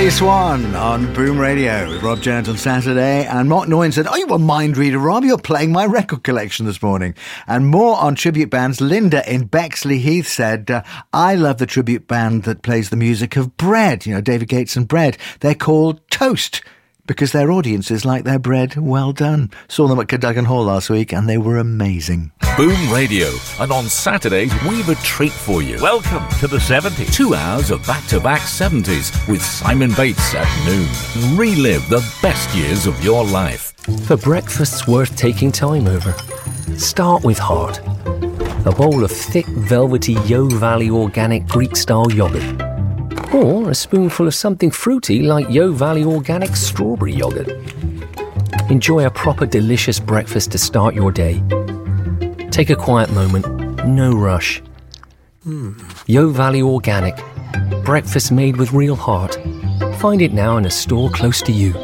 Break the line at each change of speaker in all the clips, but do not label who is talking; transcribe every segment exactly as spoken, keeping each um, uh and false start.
Billy Swan on Boom Radio with Rob Jones on Saturday. And Mark Noyen said, "Are you a mind reader, Rob? You're playing my record collection this morning." And more on tribute bands. Linda in Bexley Heath said, uh, "I love the tribute band that plays the music of Bread. You know, David Gates and Bread. They're called Toast because their audiences like their bread well done. Saw them at Cadogan Hall last week and they were amazing."
Boom Radio. And on Saturdays, we've a treat for you.
Welcome to the seventies.
Two hours of back-to-back seventies with Simon Bates at noon. Relive the best years of your life.
For breakfasts worth taking time over, start with heart. A bowl of thick, velvety Yo Valley organic Greek-style yoghurt. Or a spoonful of something fruity like Yo Valley organic strawberry yoghurt. Enjoy a proper delicious breakfast to start your day. Take a quiet moment, no rush. Mm. Yo Valley Organic. Breakfast made with real heart. Find it now in a store close to you.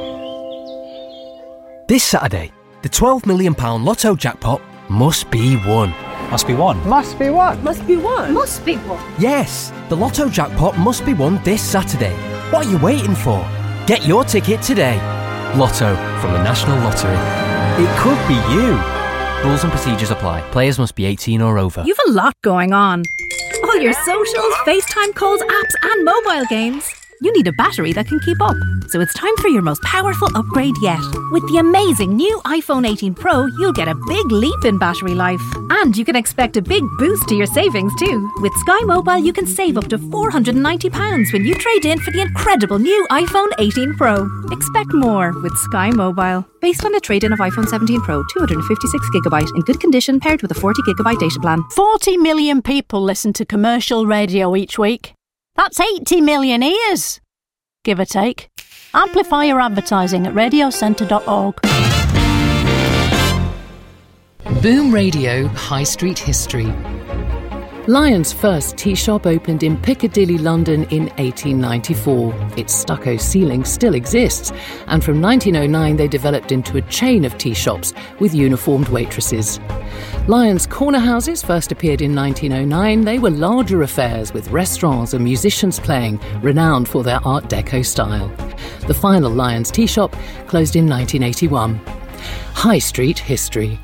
This Saturday, the twelve million pounds Lotto jackpot must be won.
Must be won.
Must be what?
Must be won. Must be won.
Yes, the Lotto jackpot must be won this Saturday. What are you waiting for? Get your ticket today. Lotto from the National Lottery. It could be you. Rules and procedures apply. Players must be eighteen or over.
You've a lot going on. All your socials, FaceTime calls, apps and mobile games. You need a battery that can keep up. So it's time for your most powerful upgrade yet. With the amazing new iPhone eighteen Pro, you'll get a big leap in battery life. And you can expect a big boost to your savings too. With Sky Mobile, you can save up to four hundred ninety pounds when you trade in for the incredible new iPhone eighteen Pro. Expect more with Sky Mobile. Based on a trade-in of iPhone seventeen Pro, two hundred fifty-six gigabyte in good condition paired with a forty gigabyte data plan.
forty million people listen to commercial radio each week. That's eighty million ears, give or take. Amplify your advertising at radio centre dot org.
Boom Radio High Street History. Lyons' first tea shop opened in Piccadilly, London in eighteen ninety-four. Its stucco ceiling still exists, and from nineteen oh nine they developed into a chain of tea shops with uniformed waitresses. Lyons' corner houses first appeared in nineteen oh nine. They were larger affairs with restaurants and musicians playing, renowned for their Art Deco style. The final Lyons tea shop closed in nineteen eighty-one. High Street History.